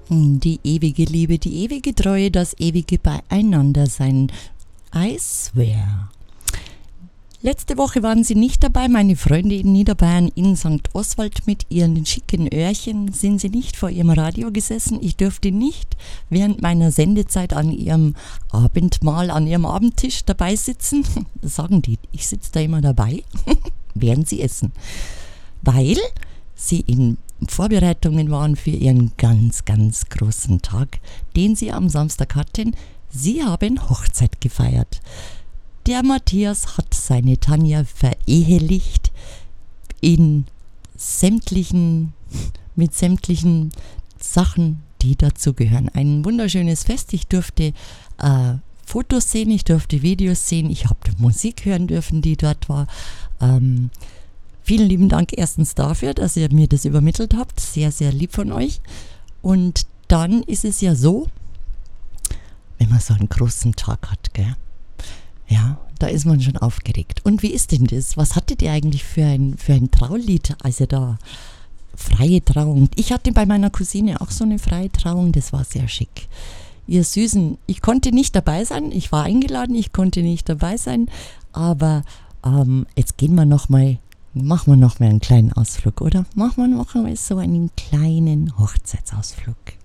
Die ewige Liebe, die ewige Treue, das ewige Beieinandersein. I swear. Letzte Woche waren Sie nicht dabei, meine Freunde in Niederbayern, in St. Oswald mit ihren schicken Öhrchen. Sind Sie nicht vor Ihrem Radio gesessen? Ich durfte nicht während meiner Sendezeit an Ihrem Abendmahl, an Ihrem Abendtisch dabei sitzen. Das sagen die, ich sitze da immer dabei, während Sie essen. Weil Sie in Vorbereitungen waren für Ihren ganz, ganz großen Tag, den Sie am Samstag hatten. Sie haben Hochzeit gefeiert. Der Matthias hat seine Tanja verehelicht mit sämtlichen Sachen, die dazu gehören. Ein wunderschönes Fest. Ich durfte Fotos sehen, ich durfte Videos sehen, ich habe Musik hören dürfen, die dort war. Vielen lieben Dank erstens dafür, dass ihr mir das übermittelt habt. Sehr, sehr lieb von euch. Und dann ist es ja so, wenn man so einen großen Tag hat, gell? Ja, da ist man schon aufgeregt. Und wie ist denn das? Was hattet ihr eigentlich für ein Traulied, als ihr da freie Trauung? Ich hatte bei meiner Cousine auch so eine freie Trauung, das war sehr schick. Ihr Süßen, ich konnte nicht dabei sein, ich war eingeladen, ich konnte nicht dabei sein, aber jetzt machen wir noch mal einen kleinen Ausflug, oder? Machen wir noch mal so einen kleinen Hochzeitsausflug.